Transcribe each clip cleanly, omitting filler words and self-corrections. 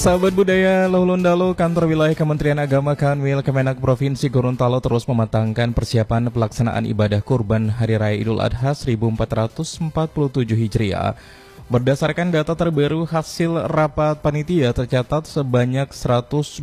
Sahabat budaya Lulundalu, kantor wilayah Kementerian Agama Kanwil Kemenak Provinsi Gorontalo terus mematangkan persiapan pelaksanaan ibadah kurban Hari Raya Idul Adha 1447 Hijriah. Berdasarkan data terbaru hasil rapat panitia tercatat sebanyak 112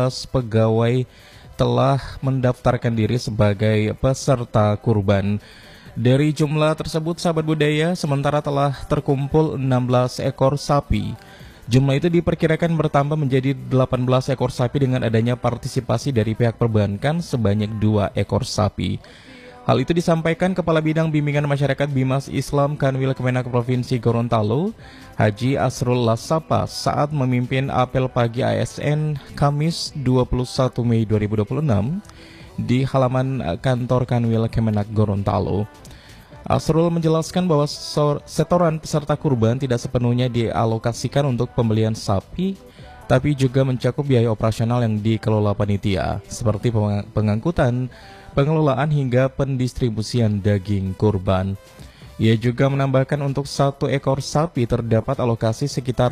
pegawai telah mendaftarkan diri sebagai peserta kurban. Dari jumlah tersebut, sahabat budaya, sementara telah terkumpul 16 ekor sapi. Jumlah itu diperkirakan bertambah menjadi 18 ekor sapi dengan adanya partisipasi dari pihak perbankan sebanyak 2 ekor sapi. Hal itu disampaikan Kepala Bidang Bimbingan Masyarakat Bimas Islam Kanwil Kemenak Provinsi Gorontalo, Haji Asrul Lasapa, saat memimpin apel pagi ASN Kamis 21 Mei 2026 di halaman kantor Kanwil Kemenak Gorontalo. Asrul menjelaskan bahwa setoran peserta kurban tidak sepenuhnya dialokasikan untuk pembelian sapi, tapi juga mencakup biaya operasional yang dikelola panitia, seperti pengangkutan, pengelolaan hingga pendistribusian daging kurban. Ia juga menambahkan untuk 1 ekor sapi terdapat alokasi sekitar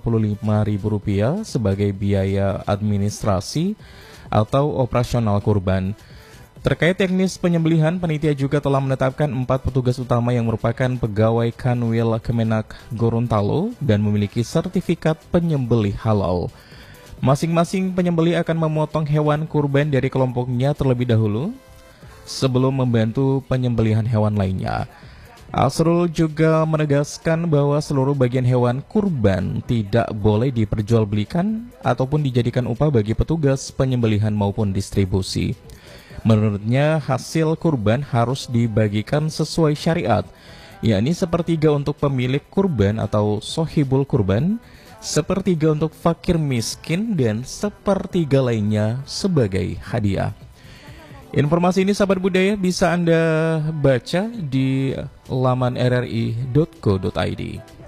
Rp55.000 sebagai biaya administrasi atau operasional kurban. Terkait teknis penyembelihan, panitia juga telah menetapkan 4 petugas utama yang merupakan pegawai Kanwil Kemenak Gorontalo dan memiliki sertifikat penyembelih halal. Masing-masing penyembelih akan memotong hewan kurban dari kelompoknya terlebih dahulu sebelum membantu penyembelihan hewan lainnya. Asrul juga menegaskan bahwa seluruh bagian hewan kurban tidak boleh diperjualbelikan ataupun dijadikan upah bagi petugas penyembelihan maupun distribusi. Menurutnya, hasil kurban harus dibagikan sesuai syariat, yakni sepertiga untuk pemilik kurban atau sohibul kurban, sepertiga untuk fakir miskin, dan sepertiga lainnya sebagai hadiah. Informasi ini, sahabat budaya, bisa Anda baca di laman rri.co.id.